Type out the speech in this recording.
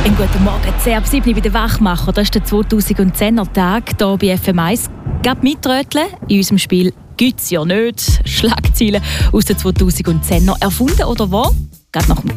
Einen guten Morgen, 10 ab 7 bei den Wachmacher. Das ist der 2010er Tag hier bei FM1. Geht mitröteln in unserem Spiel «Gibt's ja nicht». Schlagzeilen aus den 2010er. Erfunden oder wo? Geht nach dem